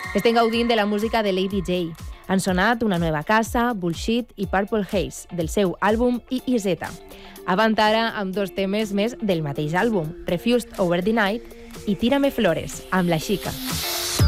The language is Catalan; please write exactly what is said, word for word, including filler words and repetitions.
Estem gaudint de la música de Lady J. Han sonat Una nova casa, Bullshit i Purple Haze, del seu àlbum I I Z. Avant ara amb dos temes més del mateix àlbum, Refused Over the Night i Tírame Flores, amb La Xica.